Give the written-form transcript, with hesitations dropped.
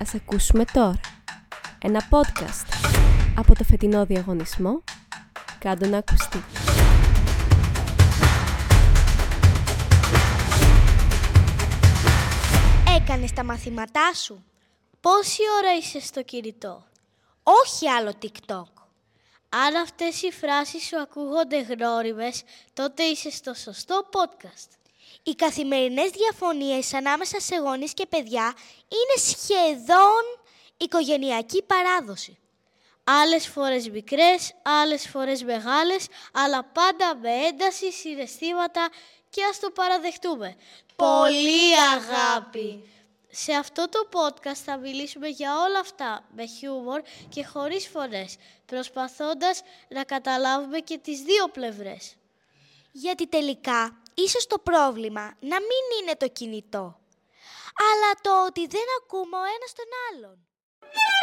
Ας ακούσουμε τώρα ένα podcast από το φετινό διαγωνισμό «Κάντο να ακουστεί». Έκανες τα μαθήματά σου? Πόση ώρα είσαι στο κινητό? Όχι άλλο TikTok. Αν αυτές οι φράσεις σου ακούγονται γνώριμες, τότε είσαι στο σωστό podcast. Οι καθημερινές διαφωνίες ανάμεσα σε γονείς και παιδιά είναι σχεδόν οικογενειακή παράδοση. Άλλες φορές μικρές, άλλες φορές μεγάλες, αλλά πάντα με ένταση, συναισθήματα και ας το παραδεχτούμε. Πολύ αγάπη! Σε αυτό το podcast θα μιλήσουμε για όλα αυτά με χιούμορ και χωρίς φωνές, προσπαθώντας να καταλάβουμε και τις δύο πλευρές. Γιατί τελικά, ίσως το πρόβλημα να μην είναι το κινητό, αλλά το ότι δεν ακούμε ο ένας τον άλλον.